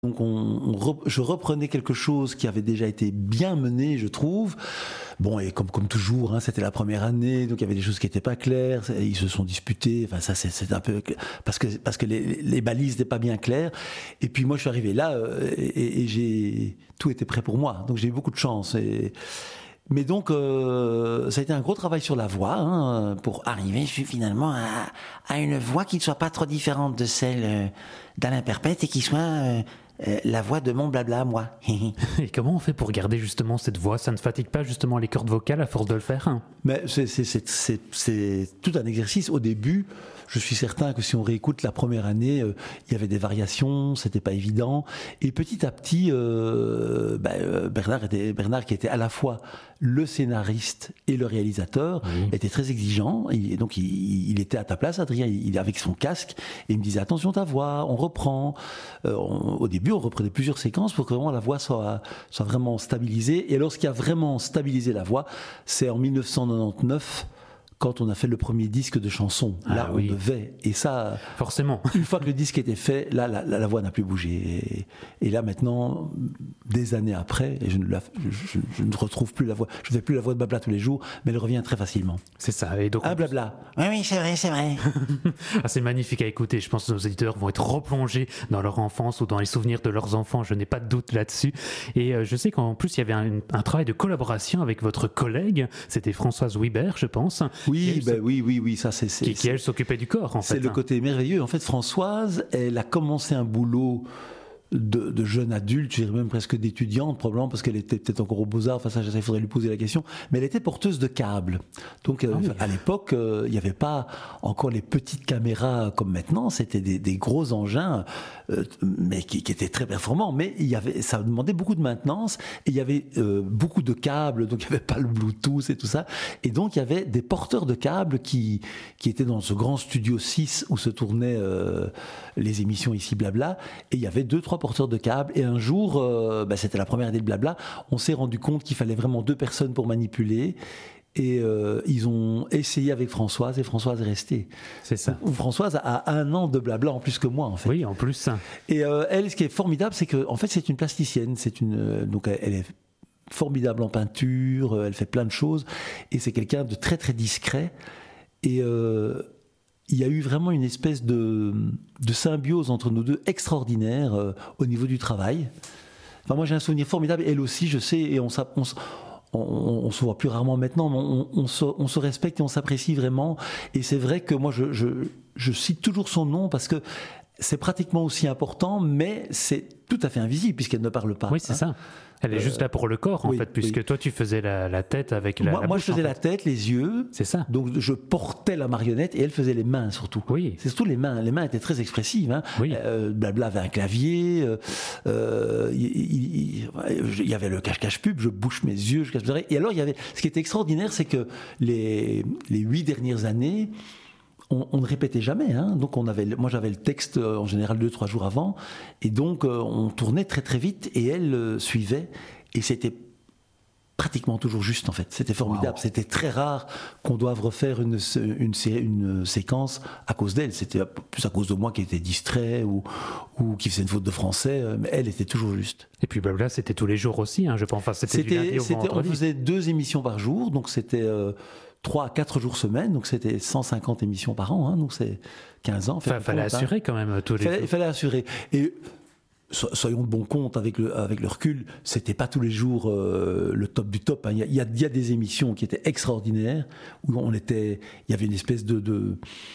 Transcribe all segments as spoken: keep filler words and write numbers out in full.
Donc on, on rep, je reprenais quelque chose qui avait déjà été bien mené, je trouve. Bon, et comme, comme toujours, hein, c'était la première année, donc il y avait des choses qui n'étaient pas claires, ils se sont disputés, enfin ça c'est, c'est un peu... Parce que, parce que les, les balises n'étaient pas bien claires. Et puis moi je suis arrivé là euh, et, et j'ai... tout était prêt pour moi, donc j'ai eu beaucoup de chance. Et... Mais donc, euh, ça a été un gros travail sur la voix, hein, pour arriver finalement à, à une voix qui ne soit pas trop différente de celle euh, d'Alain Perpète et qui soit euh, euh, la voix de mon blabla, moi. Et comment on fait pour garder justement cette voix ? Ça ne fatigue pas justement les cordes vocales à force de le faire ? Mais c'est, c'est, c'est, c'est, c'est tout un exercice. Au début, je suis certain que si on réécoute la première année, euh, il y avait des variations, c'était pas évident. Et petit à petit, euh, ben, Bernard, était, Bernard, qui était à la fois le scénariste et le réalisateur, oui. était très exigeant. Et donc, il, il était à ta place, Adrien, il, avec son casque, et il me disait attention ta voix, on reprend. Euh, on, au début, on reprenait plusieurs séquences pour que vraiment la voix soit, soit vraiment stabilisée. Et lorsqu'il a vraiment stabilisé la voix, c'est en dix-neuf cent quatre-vingt-dix-neuf, quand on a fait le premier disque de chansons. Là, ah, oui. on devait. Et ça, forcément. Une fois que le disque était fait, là, la, la, la voix n'a plus bougé. Et, et là, maintenant, des années après, et je ne, la, je, je ne retrouve plus la voix. Je ne fais plus la voix de Blabla tous les jours, mais elle revient très facilement. C'est ça. Et donc, ah, Blabla. Oui, oui, c'est vrai, c'est vrai. ah, c'est magnifique à écouter. Je pense que nos éditeurs vont être replongés dans leur enfance ou dans les souvenirs de leurs enfants. Je n'ai pas de doute là-dessus. Et euh, je sais qu'en plus, il y avait un, un travail de collaboration avec votre collègue. C'était Françoise Wibert, je pense. Oui, ben oui, oui, oui, ça c'est... c'est qui, qui elle s'occupait du corps, en fait. C'est le côté merveilleux. En fait, Françoise, elle a commencé un boulot de, de jeune adulte, je dirais même presque d'étudiante, probablement parce qu'elle était peut-être encore aux Beaux-Arts, enfin ça, il faudrait lui poser la question, mais elle était porteuse de câbles. Donc, ah, oui. à l'époque, euh, il n'y avait pas encore les petites caméras comme maintenant, c'était des, des gros engins, euh, mais qui, qui étaient très performants, mais il y avait, ça demandait beaucoup de maintenance, et il y avait euh, beaucoup de câbles, donc il n'y avait pas le Bluetooth et tout ça, et donc il y avait des porteurs de câbles qui, qui étaient dans ce grand studio six où se tournaient euh, les émissions ici Blabla, et il y avait deux, trois porteurs de câbles, et un jour, euh, bah, c'était la première année de Blabla, on s'est rendu compte qu'il fallait vraiment deux personnes pour manipuler, et euh, ils ont essayé avec Françoise, et Françoise est restée. C'est ça. Françoise a un an de Blabla en plus que moi, en fait. Oui, en plus. Et euh, elle, ce qui est formidable, c'est que, en fait, c'est une plasticienne, c'est une, euh, donc elle est formidable en peinture, euh, elle fait plein de choses, et c'est quelqu'un de très très discret, et euh, il y a eu vraiment une espèce de, de symbiose entre nous deux extraordinaire euh, au niveau du travail. Enfin, moi j'ai un souvenir formidable, elle aussi, je sais, et on, on, on, on se voit plus rarement maintenant, mais on, on, se, on se respecte et on s'apprécie vraiment. Et c'est vrai que moi je, je, je cite toujours son nom parce que c'est pratiquement aussi important, mais c'est tout à fait invisible puisqu'elle ne parle pas. Oui, c'est hein. ça. Elle est euh, juste là pour le corps, en oui, fait, puisque oui. toi, tu faisais la, la tête avec la Moi, la moi bouche, je faisais en la fait. tête, les yeux. C'est ça. Donc, je portais la marionnette et elle faisait les mains, surtout. Oui. C'est surtout les mains. Les mains étaient très expressives. Hein. Oui. Euh, Blabla avait un clavier. Il euh, y, y, y avait le cache-cache pub. Je bouche mes yeux. Je cache mes oreilles. Et alors, il y avait... ce qui était extraordinaire, c'est que les, les huit dernières années... On, on ne répétait jamais, hein. Donc on avait, moi j'avais le texte euh, en général deux trois jours avant, et donc euh, on tournait très très vite, et elle euh, suivait, et c'était pratiquement toujours juste en fait. C'était formidable. Wow. C'était très rare qu'on doive refaire une, une, une séquence à cause d'elle. C'était plus à cause de moi qui était distrait ou, ou qui faisait une faute de français, mais elle était toujours juste. Et puis Blabla, c'était tous les jours aussi, hein, je pense. Enfin, c'était, c'était du lundi au c'était, vendredi. On faisait deux émissions par jour, donc c'était euh, trois à quatre jours semaine, donc c'était cent cinquante émissions par an, hein, donc c'est quinze ans. Il fallait assurer hein. quand même tous les fallait, jours. Il fallait assurer. Et soyons de bon compte avec le, avec le recul, c'était pas tous les jours euh, le top du top. Hein. Il, y a, il, y a, il y a des émissions qui étaient extraordinaires, où on était, il y avait une espèce de... de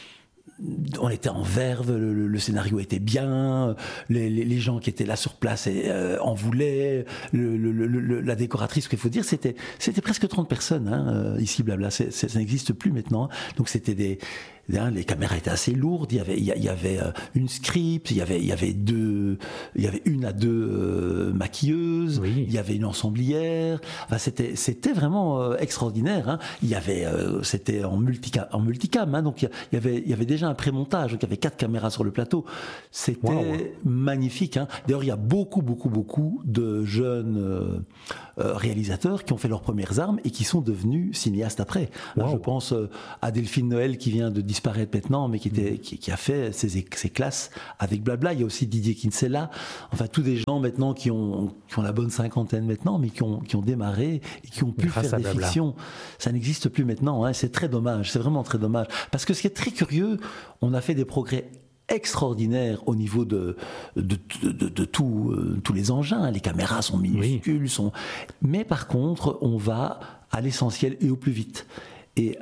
on était en verve, le, le scénario était bien, les, les, les gens qui étaient là sur place euh, en voulaient, le, le, le, la décoratrice, ce qu'il faut dire, c'était, c'était presque trente personnes, hein, ici, Blabla, c'est, c'est, ça n'existe plus maintenant, donc c'était des... Hein, les caméras étaient assez lourdes, il y avait, il y avait une script, il y avait, il y avait deux, il y avait une à deux euh, maquilleuses, oui. il y avait une ensemblière, enfin, c'était, c'était vraiment euh, extraordinaire, hein. Il y avait, euh, c'était en multicam, en multicam, hein, donc il y avait, il y avait déjà un pré-montage, donc il y avait quatre caméras sur le plateau, c'était wow. magnifique, hein. D'ailleurs, il y a beaucoup, beaucoup, beaucoup de jeunes euh, euh, réalisateurs qui ont fait leurs premières armes et qui sont devenus cinéastes après. Wow. Hein, je pense euh, à Delphine Noël qui vient de disparaître maintenant, mais qui, était, qui, qui a fait ses, ses classes avec Blabla. Il y a aussi Didier Kinsella, enfin tous des gens maintenant qui ont, qui ont la bonne cinquantaine maintenant, mais qui ont, qui ont démarré et qui ont pu Grâce faire des Blabla. fictions. Ça n'existe plus maintenant, hein. C'est très dommage, c'est vraiment très dommage. Parce que ce qui est très curieux, on a fait des progrès extraordinaire au niveau de, de, de, de, de tout, euh, tous les engins. Les caméras sont minuscules, oui. sont... mais par contre, on va à l'essentiel et au plus vite. Et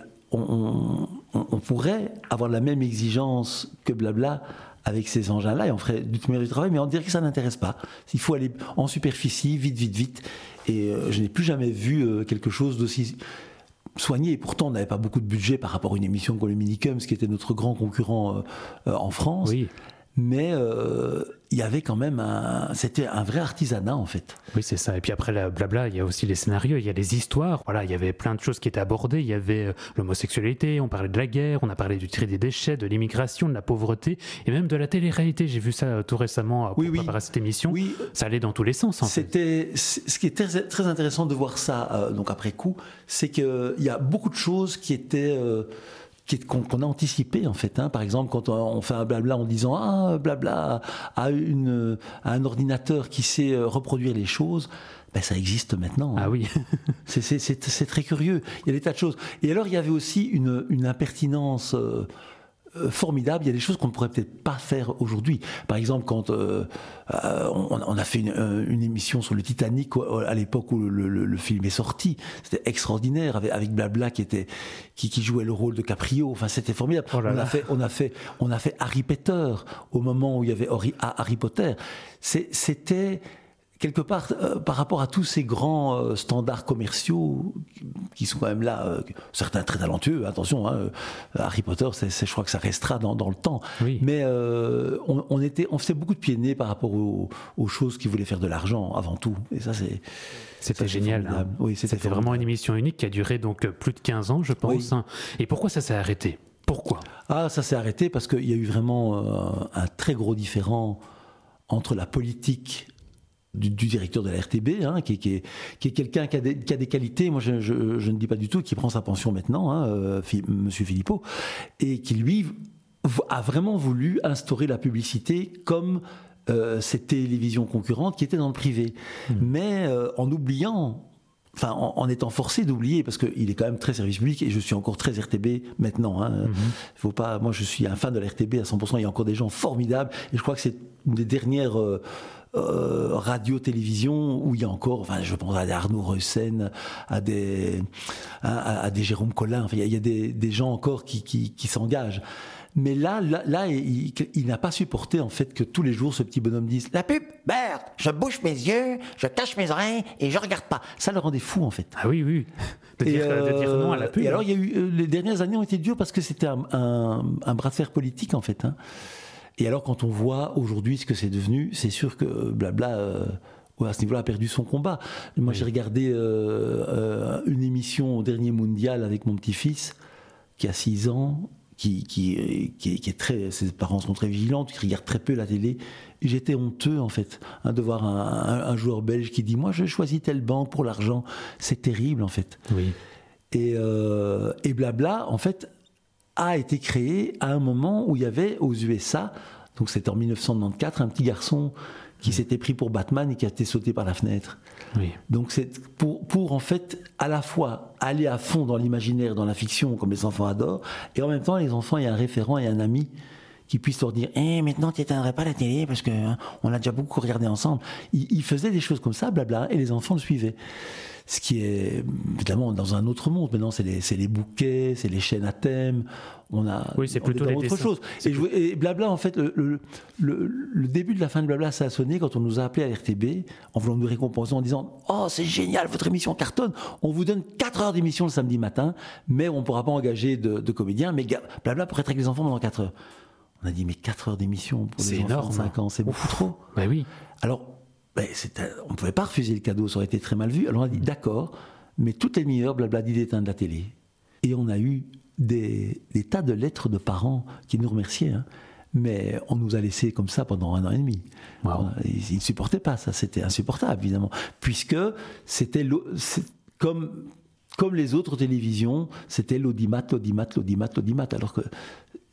on, on, on pourrait avoir la même exigence que Blabla avec ces engins-là, et on ferait du meilleur du travail, mais on dirait que ça n'intéresse pas. Il faut aller en superficie, vite, vite, vite. Et euh, je n'ai plus jamais vu euh, quelque chose d'aussi soigné. Et pourtant, on n'avait pas beaucoup de budget par rapport à une émission comme le Minicums, ce qui était notre grand concurrent euh, euh, en France. Oui. Mais euh, il y avait quand même un... C'était un vrai artisanat, en fait. Oui, c'est ça. Et puis après, la Blabla, il y a aussi les scénarios, il y a les histoires. Voilà, il y avait plein de choses qui étaient abordées. Il y avait euh, l'homosexualité, on parlait de la guerre, on a parlé du tri des déchets, de l'immigration, de la pauvreté, et même de la télé-réalité. J'ai vu ça euh, tout récemment pour oui, oui. préparer cette émission. Oui. Ça allait dans tous les sens, en C'était, fait. Ce qui est très, très intéressant de voir ça, euh, donc après coup, c'est qu'il y a beaucoup de choses qui étaient... Euh, Qu'on, qu'on a anticipé en fait, hein. Par exemple quand on fait un blabla en disant ah blabla a, une, a un ordinateur qui sait reproduire les choses, ben, ça existe maintenant, hein. Ah oui. c'est, c'est, c'est, c'est très curieux, il y a des tas de choses. Et alors il y avait aussi une, une impertinence euh, formidable. Il y a des choses qu'on ne pourrait peut-être pas faire aujourd'hui. Par exemple, quand euh, euh, on, on a fait une, une émission sur le Titanic à l'époque où le, le, le film est sorti, c'était extraordinaire avec, avec Blabla qui était qui, qui jouait le rôle de Caprio. Enfin, c'était formidable. Oh là on là. a fait on a fait on a fait Harry Potter au moment où il y avait Harry, Harry Potter. C'est, c'était quelque part, euh, par rapport à tous ces grands euh, standards commerciaux qui sont quand même là, euh, certains très talentueux, attention, hein, euh, Harry Potter, c'est, c'est, je crois que ça restera dans, dans le temps. Oui. Mais euh, on, on, était, on faisait beaucoup de pieds nez par rapport aux, aux choses qui voulaient faire de l'argent avant tout. Et ça, c'est... C'était ça, génial. Hein. Oui, c'était, c'était vraiment une émission unique qui a duré donc plus de quinze ans, je pense. Oui. Et pourquoi ça s'est arrêté ? Pourquoi ? Ah, ça s'est arrêté parce qu'il y a eu vraiment euh, un très gros différend entre la politique Du, du directeur de la R T B, hein, qui, qui, est, qui est quelqu'un qui a, des, qui a des qualités, moi je, je, je ne dis pas du tout, qui prend sa pension maintenant, hein, euh, Monsieur Philippot, et qui lui a vraiment voulu instaurer la publicité comme euh, ces télévisions concurrentes qui étaient dans le privé, mmh. mais euh, en oubliant... Enfin, en, en étant forcé d'oublier, parce qu'il est quand même très service public, et je suis encore très R T B maintenant. Hein. Mm-hmm. Faut pas, moi, je suis un fan de la R T B à cent pour cent. Il y a encore des gens formidables, et je crois que c'est une des dernières euh, euh, radio-télévisions où il y a encore, enfin, je pense à des Arnaud Reussen, à des, à, à des Jérôme Collin. Enfin, il y a, il y a des, des gens encore qui, qui, qui s'engagent. Mais là, là, là il, il n'a pas supporté en fait que tous les jours ce petit bonhomme dise la pub, merde, je bouche mes yeux, je cache mes oreilles et je regarde pas. Ça le rendait fou en fait. Ah oui, oui. De, dire, euh, de dire non à la pub. Et alors, il y a eu les dernières années ont été dures parce que c'était un, un, un bras de fer politique en fait. Hein. Et alors, quand on voit aujourd'hui ce que c'est devenu, c'est sûr que Blabla. Euh, à ce niveau-là, a perdu son combat. Moi, oui. j'ai regardé euh, euh, une émission au dernier mondial avec mon petit-fils qui a six ans. Qui, qui, qui, qui est très, ses parents sont très vigilants, qui regardent très peu la télé. Et j'étais honteux en fait, hein, de voir un, un, un joueur belge qui dit moi je choisis telle banque pour l'argent. C'est terrible en fait. Oui. Et, euh, et Blabla en fait a été créé à un moment où il y avait aux U S A, donc c'était en dix-neuf cent quatre-vingt-quatorze, un petit garçon qui oui. s'était pris pour Batman et qui a été sauté par la fenêtre. Oui. Donc c'est pour, pour en fait à la fois aller à fond dans l'imaginaire, dans la fiction, comme les enfants adorent, et en même temps les enfants, il y a un référent et un ami qui puisse leur dire eh, « maintenant tu n'éteindrais pas la télé parce qu'on hein, a déjà beaucoup regardé ensemble ». Il, il faisait des choses comme ça, blabla, et les enfants le suivaient. Ce qui est évidemment dans un autre monde. Maintenant, c'est les, c'est les bouquets, c'est les chaînes à thème. On a oui, c'est plutôt autre dessins. chose. Et, plus... je, et Blabla, en fait, le, le, le, le début de la fin de Blabla, ça a sonné quand on nous a appelés à R T B en voulant nous récompenser en disant « Oh, c'est génial, votre émission cartonne. On vous donne quatre heures d'émission le samedi matin, mais on ne pourra pas engager de, de comédiens. Mais Blabla pourrait être avec les enfants pendant quatre heures. » On a dit « Mais quatre heures d'émission pour c'est les énorme. enfants de cinq ans, c'est beaucoup trop. » Ben oui. Alors, ben, on ne pouvait pas refuser le cadeau, ça aurait été très mal vu. Alors on a dit « D'accord. » Mais toutes les demi-heures, Blabla dit d'éteindre la télé. Et on a eu des, des tas de lettres de parents qui nous remerciaient. Hein. Mais on nous a laissés comme ça pendant un an et demi. Wow. Ils, ils ne supportaient pas ça, c'était insupportable, évidemment. Puisque c'était c'est comme, comme les autres télévisions, c'était l'audimat, l'audimat, l'audimat, l'audimat. Alors que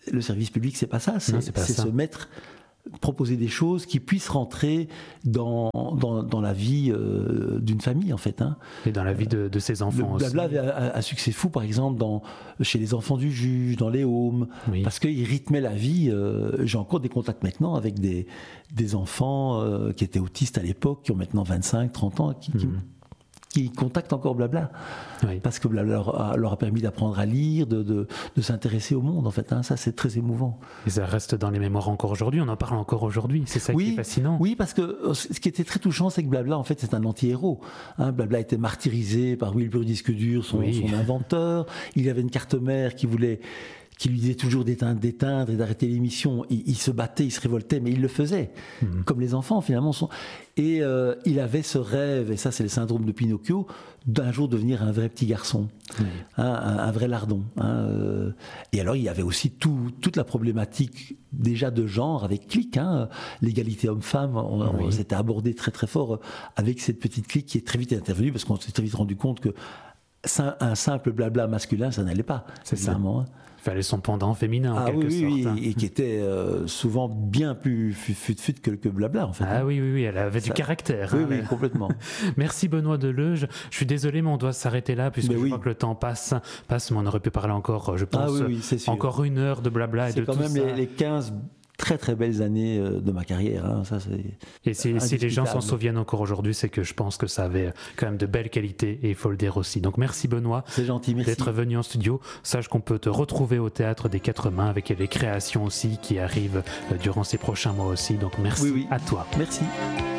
le service public, c'est pas ça. C'est, non, c'est pas c'est ça. se mettre, proposer des choses qui puissent rentrer dans, dans, dans la vie euh, d'une famille, en fait. Hein. Et dans la vie de, de ses enfants le Blabla aussi. avait un, un succès fou, par exemple, dans, chez les enfants du juge, dans les homes, Oui. parce qu'il rythmait la vie. Euh, j'ai encore des contacts maintenant avec des, des enfants euh, qui étaient autistes à l'époque, qui ont maintenant vingt-cinq, trente ans, qui, qui, Mhm. qui contactent encore Blabla. Oui. Parce que Blabla leur a, leur a permis d'apprendre à lire, de, de, de s'intéresser au monde, en fait. Hein. Ça, c'est très émouvant. Et ça reste dans les mémoires encore aujourd'hui, on en parle encore aujourd'hui, c'est ça qui est fascinant. Oui, parce que euh, ce qui était très touchant, c'est que Blabla, en fait, c'est un anti-héros. Hein, Blabla était martyrisé par Wilbur Disque Dur, son, Oui. son inventeur. Il y avait une carte mère qui voulait, qui lui disait toujours d'éteindre, d'éteindre et d'arrêter l'émission. Il, il se battait, il se révoltait, mais il le faisait. Mhm. Comme les enfants, finalement. Sont... Et euh, il avait ce rêve, et ça, c'est le syndrome de Pinocchio, d'un jour devenir un vrai petit garçon. Oui. Hein, un, un vrai lardon. Hein, euh. Et alors, il y avait aussi tout, toute la problématique déjà de genre avec Clique, hein, l'égalité homme-femme. On, on Oui. s'était abordé très très fort avec cette petite Clique qui est très vite intervenue parce qu'on s'est très vite rendu compte que sim- un simple blabla masculin, ça n'allait pas. C'est ça. évidemment, hein. Il fallait son pendant féminin en Ah quelque oui, sorte. oui, hein. oui, et qui était euh, souvent bien plus fut-fut que, que blabla en fait. Ah oui, oui, oui, elle avait Ça- du caractère. Oui, hein, oui, elle. complètement. Merci Benoît Deleuge. Je suis désolé, mais on doit s'arrêter là puisque Mais je oui. crois que le temps passe, passe, mais on aurait pu parler encore, je pense, Ah oui, oui, c'est sûr. encore une heure de blabla et C'est de quand tout même ça. les, les quinze très très belles années euh, de ma carrière. Hein. Ça, c'est... Et si, si les gens s'en indiscutable. souviennent encore aujourd'hui, c'est que je pense que ça avait quand même de belles qualités et il faut le dire aussi. Donc merci Benoît C'est gentil, merci. d'être venu en studio. Sache qu'on peut te retrouver au Théâtre des Quatre Mains avec les créations aussi qui arrivent euh, durant ces prochains mois aussi. Donc merci Oui, oui. à toi. Merci.